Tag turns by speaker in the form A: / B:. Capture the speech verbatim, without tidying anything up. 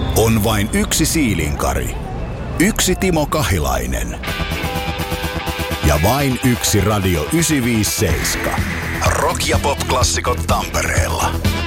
A: On vain yksi Siilinkari, yksi Timo Kahilainen ja vain yksi Radio yhdeksänsataaviisikymmentäseitsemän. Rock- ja pop-klassikot Tampereella.